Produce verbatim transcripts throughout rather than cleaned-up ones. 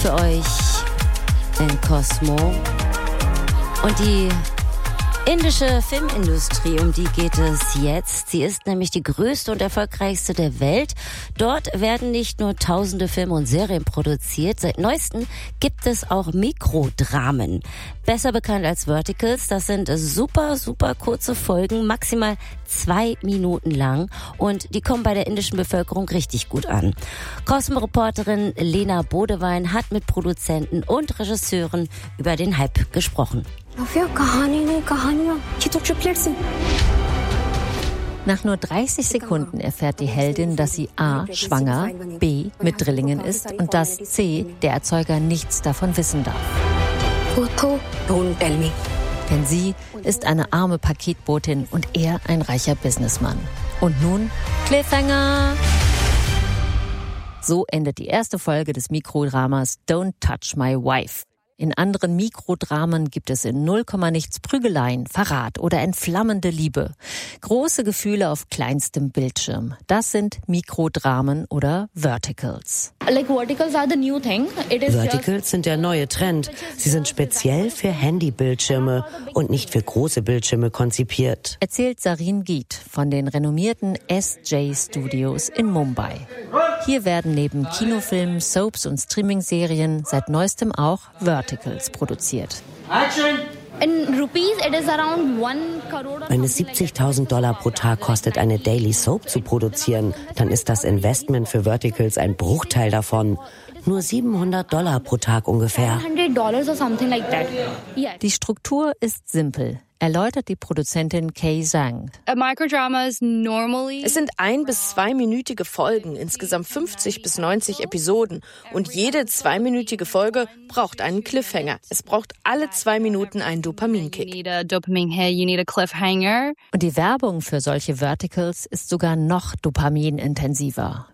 für euch in Cosmo. Und die indische Filmindustrie, um die geht es jetzt. Sie ist nämlich die größte und erfolgreichste der Welt. Dort werden nicht nur tausende Filme und Serien produziert. Seit neuestem gibt es auch Mikrodramen. Besser bekannt als Verticals. Das sind super, super kurze Folgen, maximal zwei Minuten lang. Und die kommen bei der indischen Bevölkerung richtig gut an. Cosmo-Reporterin Lena Bodewein hat mit Produzenten und Regisseuren über den Hype gesprochen. Nach nur dreißig Sekunden erfährt die Heldin, dass sie a. schwanger, b. mit Drillingen ist und dass c. der Erzeuger nichts davon wissen darf. Denn sie ist eine arme Paketbotin und er ein reicher Businessmann. Und nun Cliffhanger! So endet die erste Folge des Mikrodramas Don't Touch My Wife. In anderen Mikrodramen gibt es in null Komma nichts Prügeleien, Verrat oder entflammende Liebe. Große Gefühle auf kleinstem Bildschirm. Das sind Mikrodramen oder Verticals. Verticals sind der neue Trend. Sie sind speziell für Handybildschirme und nicht für große Bildschirme konzipiert. Erzählt Sarin Geet von den renommierten S J Studios in Mumbai. Hier werden neben Kinofilmen, Soaps und Streaming-Serien seit neuestem auch Verticals produziert. Wenn es siebzigtausend Dollar pro Tag kostet, eine Daily Soap zu produzieren, dann ist das Investment für Verticals ein Bruchteil davon. Nur siebenhundert Dollar pro Tag ungefähr. Die Struktur ist simpel, erläutert die Produzentin Kay Zhang. Es sind ein- bis zweiminütige Folgen, insgesamt fünfzig bis neunzig Episoden. Und jede zweiminütige Folge braucht einen Cliffhanger. Es braucht alle zwei Minuten einen Dopaminkick. Und die Werbung für solche Verticals ist sogar noch dopaminintensiver.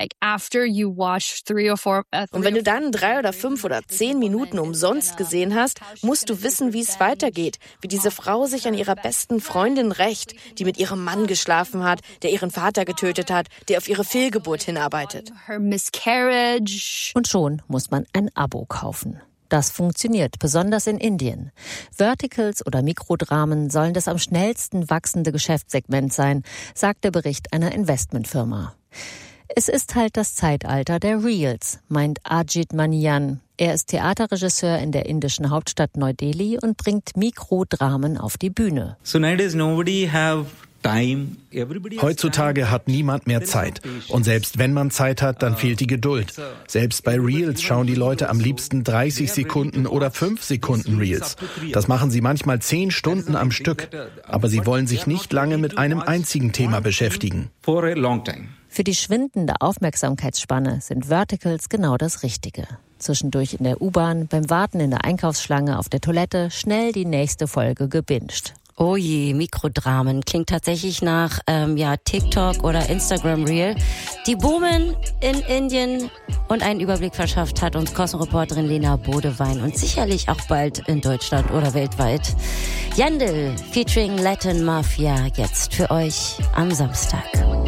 Und wenn du dann drei oder fünf oder zehn Minuten umsonst gesehen hast, musst du wissen, wie es weitergeht, wie diese Frau sich an ihrer besten Freundin rächt, die mit ihrem Mann geschlafen hat, der ihren Vater getötet hat, der auf ihre Fehlgeburt hinarbeitet. Und schon muss man ein Abo kaufen. Das funktioniert, besonders in Indien. Verticals oder Mikrodramen sollen das am schnellsten wachsende Geschäftssegment sein, sagt der Bericht einer Investmentfirma. Es ist halt das Zeitalter der Reels, meint Ajit Manian. Er ist Theaterregisseur in der indischen Hauptstadt Neu-Delhi und bringt Mikrodramen auf die Bühne. So nowadays nobody have time. Heutzutage hat niemand mehr Zeit. Und selbst wenn man Zeit hat, dann fehlt die Geduld. Selbst bei Reels schauen die Leute am liebsten dreißig Sekunden oder fünf Sekunden Reels. Das machen sie manchmal zehn Stunden am Stück. Aber sie wollen sich nicht lange mit einem einzigen Thema beschäftigen. Für die schwindende Aufmerksamkeitsspanne sind Verticals genau das Richtige. Zwischendurch in der U-Bahn, beim Warten in der Einkaufsschlange, auf der Toilette, schnell die nächste Folge gebinged. Oh je, Mikrodramen. Klingt tatsächlich nach ähm, ja TikTok oder Instagram Reel. Die boomen in Indien und einen Überblick verschafft hat uns Cosmo-Reporterin Lena Bodewein und sicherlich auch bald in Deutschland oder weltweit. Yandel featuring Latin Mafia jetzt für euch am Samstag.